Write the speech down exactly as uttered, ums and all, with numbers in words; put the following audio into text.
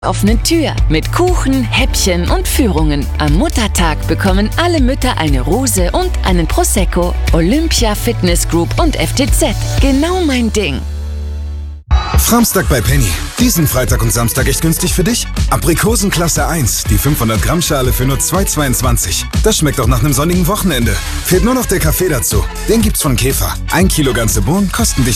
offenen Tür mit Kuchen, Häppchen und Führungen. Am Muttertag bekommen alle Mütter eine Rose und einen Prosecco. Olympia Fitness Group und F T Z. Genau mein Ding. Framstag bei Penny. Diesen Freitag und Samstag echt günstig für dich? Aprikosen Klasse eins, die fünfhundert Gramm Schale für nur zwei Euro zweiundzwanzig. Das schmeckt doch nach einem sonnigen Wochenende. Fehlt nur noch der Kaffee dazu. Den gibt's von Käfer. Ein Kilo ganze Bohnen kosten dich